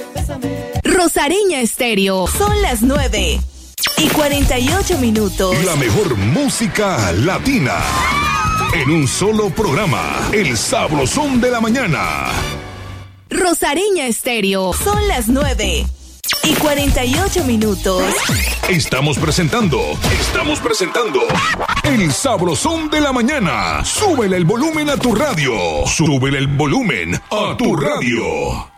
Rosareña Estéreo. Son las 9:48. La mejor música latina. En un solo programa. El Sabrosón de la Mañana. Rosareña Estéreo. Son las 9:48. Estamos presentando El Sabrosón de la Mañana. Súbele el volumen a tu radio. Súbele el volumen a tu radio.